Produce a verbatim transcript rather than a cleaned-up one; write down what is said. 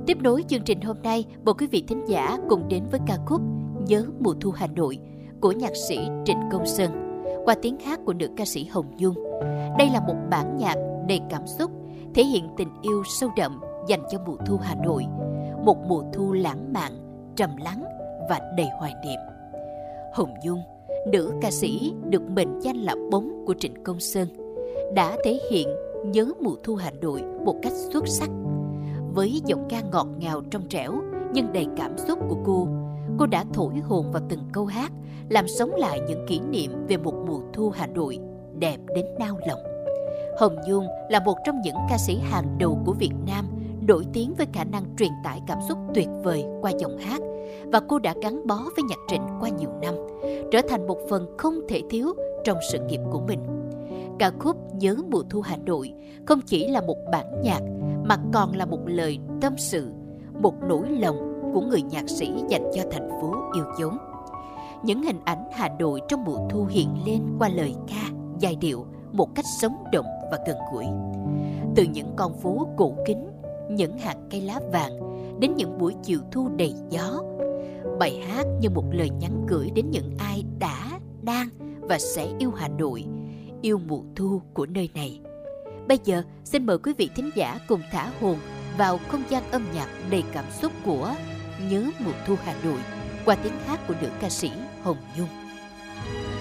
Tiếp nối chương trình hôm nay, mời quý vị thính giả cùng đến với ca khúc Nhớ mùa thu Hà Nội của nhạc sĩ Trịnh Công Sơn qua tiếng hát của nữ ca sĩ Hồng Nhung. Đây là một bản nhạc đầy cảm xúc, thể hiện tình yêu sâu đậm dành cho mùa thu Hà Nội, một mùa thu lãng mạn, trầm lắng và đầy hoài niệm. Hồng Nhung, nữ ca sĩ được mệnh danh là bóng của Trịnh Công Sơn, đã thể hiện Nhớ mùa thu Hà Nội một cách xuất sắc. Với giọng ca ngọt ngào trong trẻo nhưng đầy cảm xúc của cô, cô đã thổi hồn vào từng câu hát, làm sống lại những kỷ niệm về một mùa thu Hà Nội đẹp đến nao lòng. Hồng Nhung là một trong những ca sĩ hàng đầu của Việt Nam, nổi tiếng với khả năng truyền tải cảm xúc tuyệt vời qua giọng hát, và cô đã gắn bó với nhạc Trịnh qua nhiều năm, trở thành một phần không thể thiếu trong sự nghiệp của mình. Ca khúc Nhớ mùa thu Hà Nội không chỉ là một bản nhạc mà còn là một lời tâm sự, một nỗi lòng của người nhạc sĩ dành cho thành phố yêu dấu. Những hình ảnh Hà Nội trong mùa thu hiện lên qua lời ca, giai điệu một cách sống động và gần gũi. Từ những con phố cổ kính, những hạt cây lá vàng đến những buổi chiều thu đầy gió, bài hát như một lời nhắn gửi đến những ai đã, đang và sẽ yêu Hà Nội, yêu mùa thu của nơi này. Bây giờ, xin mời quý vị thính giả cùng thả hồn vào không gian âm nhạc đầy cảm xúc của Nhớ mùa thu Hà Nội qua tiếng hát của nữ ca sĩ Hồng Nhung.